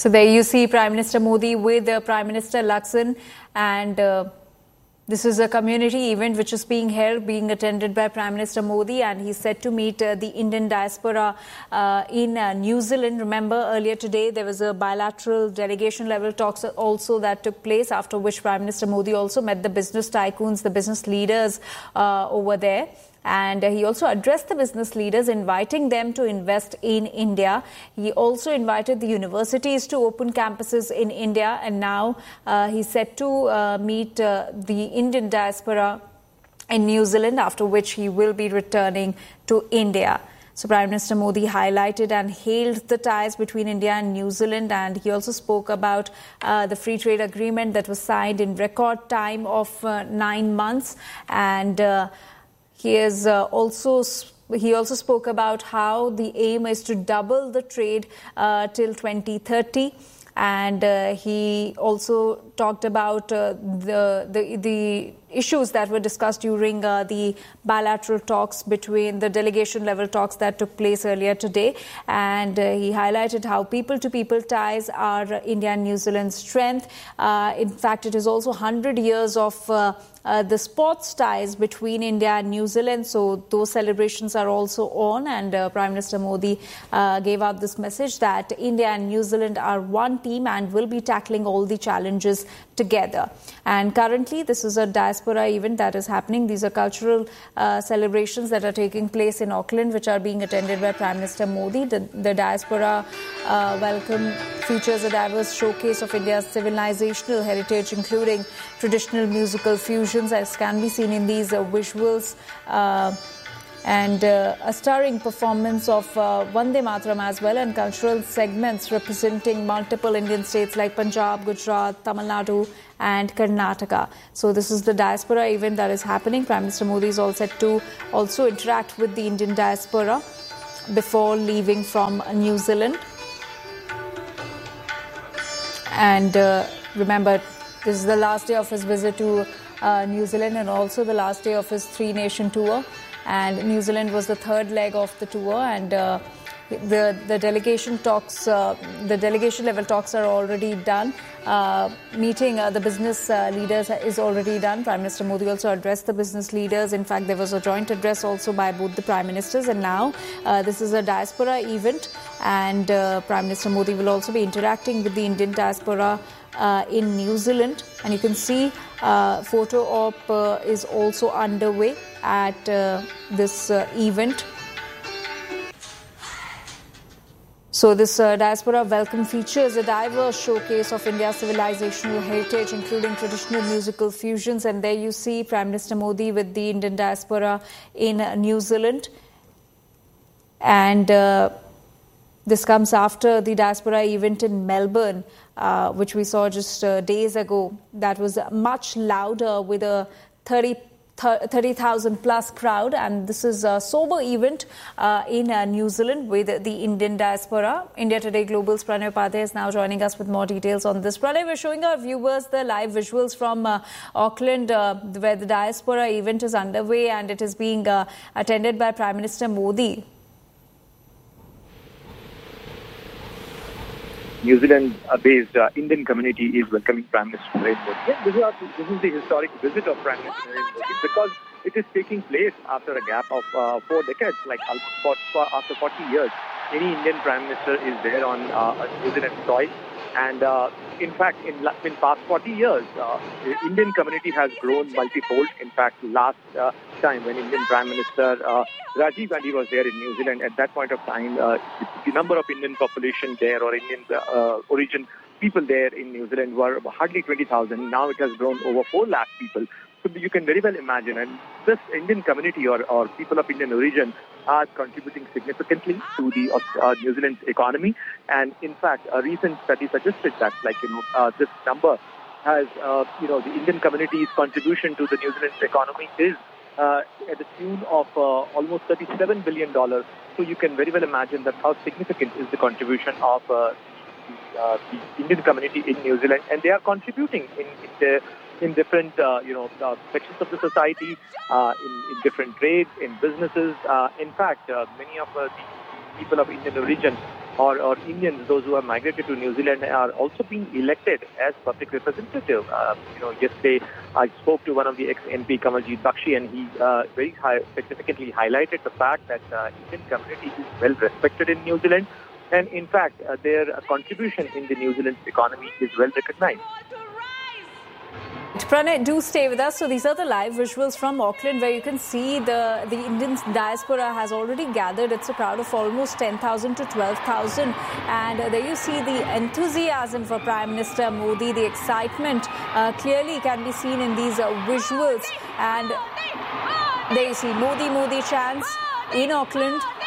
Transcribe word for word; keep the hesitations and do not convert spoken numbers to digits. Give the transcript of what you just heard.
So there you see Prime Minister Modi with uh, Prime Minister Lakson, and uh, this is a community event which is being held, being attended by Prime Minister Modi, and he's set to meet uh, the Indian diaspora uh, in uh, New Zealand. Remember, earlier today there was a bilateral delegation level talks also that took place, after which Prime Minister Modi also met the business tycoons, the business leaders uh, over there. And he also addressed the business leaders, inviting them to invest in India. He also invited the universities to open campuses in India. And now uh, he's set to uh, meet uh, the Indian diaspora in New Zealand, after which he will be returning to India. So Prime Minister Modi highlighted and hailed the ties between India and New Zealand, and he also spoke about uh, the free trade agreement that was signed in record time of uh, nine months. And uh, He is uh, also he also spoke about how the aim is to double the trade uh, till twenty thirty, and uh, he also talked about uh, the the the issues that were discussed during uh, the bilateral talks between the delegation level talks that took place earlier today. And uh, he highlighted how people-to-people ties are India and New Zealand's strength. Uh, in fact, it is also one hundred years of uh, uh, the sports ties between India and New Zealand. So those celebrations are also on. And uh, Prime Minister Modi uh, gave out this message that India and New Zealand are one team and will be tackling all the challenges together. And currently, this is a diaspora event that is happening. These are cultural uh, celebrations that are taking place in Auckland, which are being attended by Prime Minister Modi. The, the diaspora uh, welcome features a diverse showcase of India's civilizational heritage, including traditional musical fusions, as can be seen in these uh, visuals. Uh, and uh, a stirring performance of uh, Vande Mataram as well, and cultural segments representing multiple Indian states like Punjab, Gujarat, Tamil Nadu and Karnataka. So this is the diaspora event that is happening. Prime Minister Modi is all set to also interact with the Indian diaspora before leaving from New Zealand. And uh, remember, this is the last day of his visit to uh, New Zealand, and also the last day of his three-nation tour. And New Zealand was the third leg of the tour, and uh, the the delegation talks, uh, the delegation level talks are already done. Uh, meeting uh, the business uh, leaders is already done. Prime Minister Modi also addressed the business leaders. In fact, there was a joint address also by both the prime ministers. And now uh, this is a diaspora event, and uh, Prime Minister Modi will also be interacting with the Indian diaspora uh, in New Zealand. And you can see uh, photo op uh, is also underway at uh, this uh, event. So this uh, diaspora welcome features a diverse showcase of India's civilizational heritage, including traditional musical fusions. And there you see Prime Minister Modi with the Indian diaspora in uh, New Zealand. And uh, this comes after the diaspora event in Melbourne, uh, which we saw just uh, days ago. That was much louder, with a thirty thousand plus crowd, and this is a sober event uh, in uh, New Zealand with the Indian diaspora. India Today Global's Pranay Upadhyay is now joining us with more details on this. Pranay, we're showing our viewers the live visuals from uh, Auckland, uh, where the diaspora event is underway, and it is being uh, attended by Prime Minister Modi. New Zealand-based uh, Indian community is welcoming Prime Minister Narendra Modi. Yeah, this, is our, this is the historic visit of Prime Minister Narendra Modi, because it is taking place after a gap of uh, four decades, like for, for after forty years. Any Indian Prime Minister is there on uh, New Zealand soil. And uh, in fact, in, in past forty years, uh, the Indian community has grown multifold. In fact, last uh, time when Indian Prime Minister uh, Rajiv Gandhi was there in New Zealand, at that point of time, uh, the number of Indian population there, or Indian uh, origin people there in New Zealand, were hardly twenty thousand. Now it has grown over four lakh people. So you can very well imagine. And this Indian community, or, or people of Indian origin, are contributing significantly to the uh, New Zealand's economy. And in fact, a recent study suggested that, like, you know, uh, this number has, uh, you know, the Indian community's contribution to the New Zealand's economy is uh, at the tune of uh, almost thirty-seven billion dollars. So you can very well imagine that how significant is the contribution of uh, the, uh, the Indian community in New Zealand. And they are contributing in, in the in different, uh, you know, uh, sections of the society, uh, in, in different trades, in businesses. Uh, in fact, uh, many of uh, the people of Indian origin or, or Indians, those who have migrated to New Zealand, are also being elected as public representative. Uh, you know, yesterday I spoke to one of the ex-M P, Kamaljeet Bakshi, and he uh, very high, significantly highlighted the fact that uh, Indian community is well respected in New Zealand, and in fact, uh, their contribution in the New Zealand economy is well recognized. Pranay, do stay with us. So these are the live visuals from Auckland, where you can see the, the Indian diaspora has already gathered. It's a crowd of almost ten thousand to twelve thousand. And uh, there you see the enthusiasm for Prime Minister Modi, the excitement uh, clearly can be seen in these uh, visuals. And there you see Modi, Modi chants in Auckland.